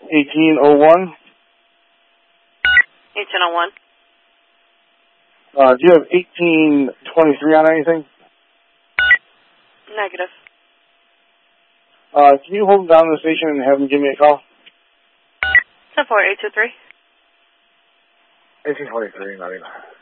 1801. 1801. Do you have 1823 on anything? Negative. Can you hold them down to the station and have them give me a call? 10-4, 823. 1823, not even.